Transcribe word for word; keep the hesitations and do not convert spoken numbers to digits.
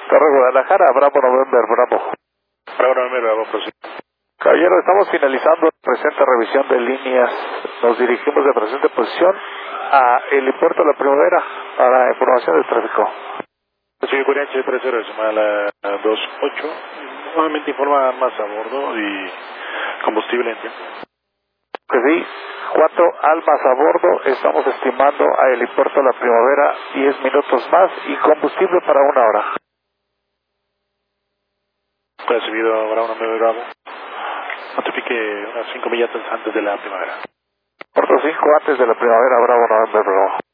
Torre Guadalajara, Bravo November, Bravo. Bravo November, Bravo, prosigue. Caballero, estamos finalizando la presente revisión de líneas. Nos dirigimos de presente posición a Helipuerto La Primavera para información del tráfico. Sigue Curianche tres cero, a la dos ocho. Nuevamente informa armas a bordo y combustible en tiempo. Que sí, cuatro almas a bordo. Estamos estimando a Helipuerto La Primavera diez minutos más y combustible para una hora. Recibido Bravo November, Bravo. Notifique unas cinco millas antes de la primavera. Puerto cinco antes de la primavera, Bravo November, Bravo.